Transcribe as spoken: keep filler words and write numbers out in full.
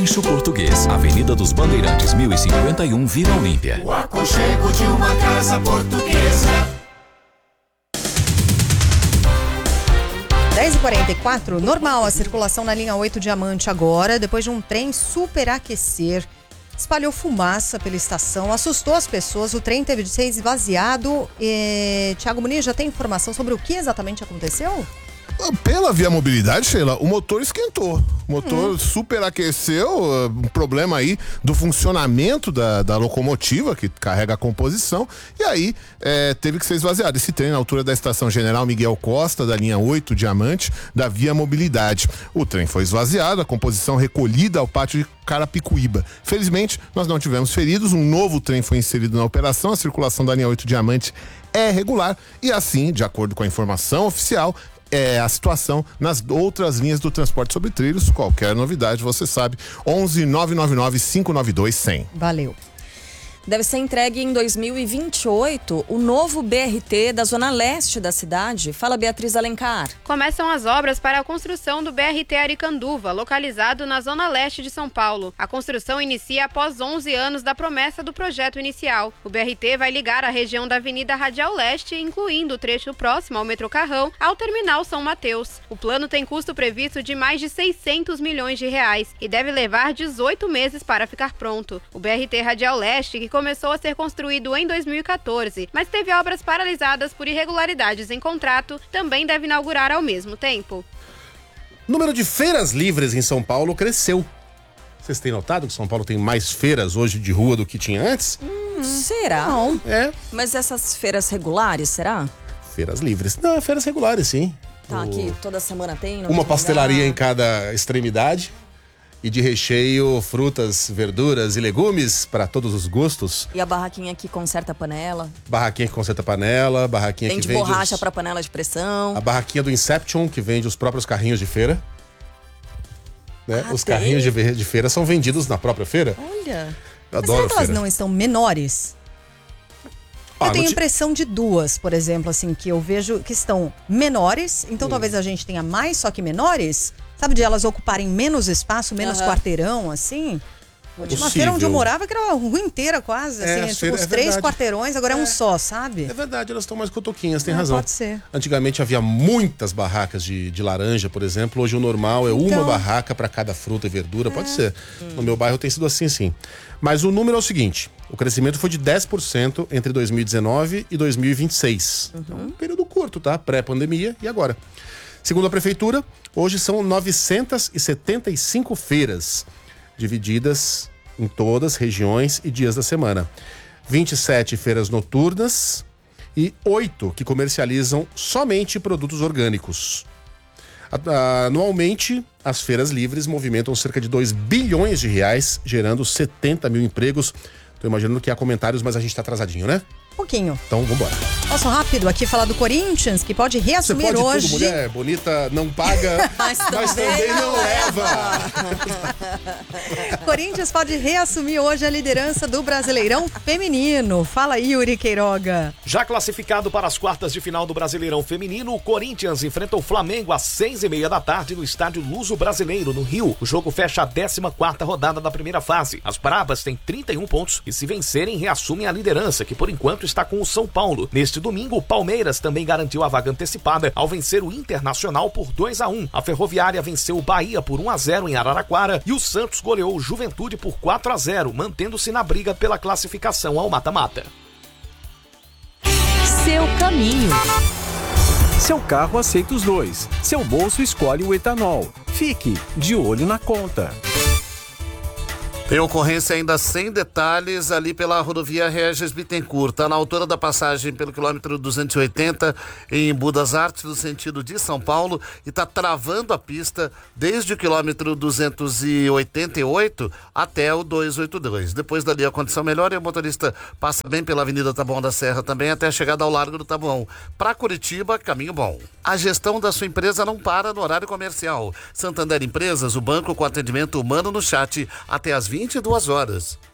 Rancho Português, Avenida dos Bandeirantes, mil e cinquenta e um, Vila Olímpia. O aconchego de uma casa portuguesa. dez e quarenta e quatro, normal a circulação na linha oito Diamante agora, depois de um trem superaquecer. Espalhou fumaça pela estação, assustou as pessoas, o trem teve de ser esvaziado. E... Tiago Muniz, já tem informação sobre o que exatamente aconteceu? Pela Via Mobilidade, Sheila, o motor esquentou. O motor hum. superaqueceu, um problema aí do funcionamento da, da locomotiva, que carrega a composição, e aí é, teve que ser esvaziado. Esse trem na altura da estação General Miguel Costa, da linha oito Diamante, da Via Mobilidade. O trem foi esvaziado, a composição recolhida ao pátio de Carapicuíba. Felizmente, nós não tivemos feridos, um novo trem foi inserido na operação, a circulação da linha oito Diamante é regular, e assim, de acordo com a informação oficial, é a situação nas outras linhas do transporte sobre trilhos. Qualquer novidade, você sabe, onze nove nove nove cinco nove dois cem. Valeu. Deve ser entregue em dois mil e vinte e oito o novo B R T da zona leste da cidade. Fala, Beatriz Alencar. Começam as obras para a construção do B R T Aricanduva, localizado na zona leste de São Paulo. A construção inicia após onze anos da promessa do projeto inicial. O B R T vai ligar a região da Avenida Radial Leste, incluindo o trecho próximo ao metrô Carrão, ao terminal São Mateus. O plano tem custo previsto de mais de seiscentos milhões de reais e deve levar dezoito meses para ficar pronto. O B R T Radial Leste, que começou a ser construído em dois mil e quatorze, mas teve obras paralisadas por irregularidades em contrato, também deve inaugurar ao mesmo tempo. O número de feiras livres em São Paulo cresceu. Vocês têm notado que São Paulo tem mais feiras hoje de rua do que tinha antes? Hum, será? Não. É. Mas essas feiras regulares, será? Feiras livres. Não, feiras regulares, sim. Tá, o... aqui toda semana tem? Uma pastelaria em cada extremidade. E de recheio, frutas, verduras e legumes para todos os gostos. E a barraquinha que conserta a panela. Barraquinha que conserta a panela, barraquinha Tem que de vende borracha os... para panela de pressão. A barraquinha do Inception, que vende os próprios carrinhos de feira. Né? Ah, os tem? carrinhos de, de feira são vendidos na própria feira. Olha. Eu Mas adoro será que elas feira. não estão menores? Ah, eu tenho não te- impressão de duas, por exemplo, assim, que eu vejo que estão menores, então Hum. talvez a gente tenha mais, só que menores. Sabe, de elas ocuparem menos espaço, menos Aham. quarteirão, assim? Tinha uma Possível. feira onde eu morava que era uma rua inteira quase, É, assim, as tipo, feiras- os é três verdade. quarteirões, agora é, um É. só, sabe? É verdade, elas estão mais cotoquinhas, tem É, razão. pode ser. Antigamente havia muitas barracas de, de laranja, por exemplo. Hoje o normal é uma Então. barraca para cada fruta e verdura. Pode ser. No meu bairro tem sido assim, sim. Mas o número é o seguinte: o crescimento foi de dez por cento entre dois mil e dezenove e dois mil e vinte e seis. Então, um período curto, tá? Pré-pandemia e agora. Segundo a prefeitura, hoje são novecentas e setenta e cinco feiras, divididas em todas regiões e dias da semana. vinte e sete feiras noturnas e oito que comercializam somente produtos orgânicos. A- Anualmente, as feiras livres movimentam cerca de dois bilhões de reais, gerando setenta mil empregos. Tô imaginando que há comentários, mas a gente tá atrasadinho, né? Um pouquinho. Então, vambora. Posso rápido aqui falar do Corinthians, que pode Você reassumir pode hoje. tudo, mulher bonita, não paga, Mas mas também também não não leva. Corinthians pode reassumir hoje a liderança do Brasileirão Feminino. Fala aí, Yuri Queiroga. Já classificado para as quartas de final do Brasileirão Feminino, o Corinthians enfrenta o Flamengo às seis e meia da tarde no estádio Luso Brasileiro, no Rio. O jogo fecha a décima quarta rodada da primeira fase. As Brabas têm trinta e um pontos e, se vencerem, reassumem a liderança, que por enquanto está com o São Paulo. Neste domingo, o Palmeiras também garantiu a vaga antecipada ao vencer o Internacional por dois a um. A Ferroviária venceu o Bahia por um a zero em Araraquara e o Santos goleou o Juventude por quatro a zero, mantendo-se na briga pela classificação ao mata-mata. Seu caminho. Seu carro aceita os dois. Seu bolso escolhe o etanol. Fique de olho na conta. Tem ocorrência ainda sem detalhes ali pela rodovia Regis Bittencourt, tá na altura da passagem pelo quilômetro duzentos e oitenta em Budas Artes, no sentido de São Paulo, e tá travando a pista desde o quilômetro duzentos e oitenta e oito até o duzentos e oitenta e dois. Depois dali a condição melhora e o motorista passa bem pela Avenida Taboão da Serra também até a chegada ao Largo do Taboão. Para Curitiba, caminho bom. A gestão da sua empresa não para no horário comercial. Santander Empresas, o banco com atendimento humano no chat até às vinte e duas horas.